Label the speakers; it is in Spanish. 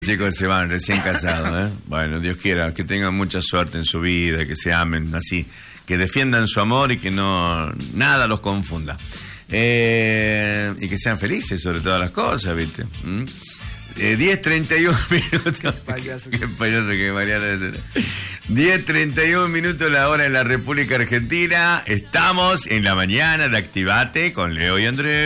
Speaker 1: Chicos se van recién casados, ¿eh? Bueno, Dios quiera que tengan mucha suerte en su vida, que se amen así, que defiendan su amor y que no nada los confunda. Y que sean felices sobre todas las cosas, ¿viste? 10:31 minutos. Qué payaso que Mariana es. 10:31 minutos la hora en la República Argentina. Estamos en la mañana de Activate con Leo y Andrés.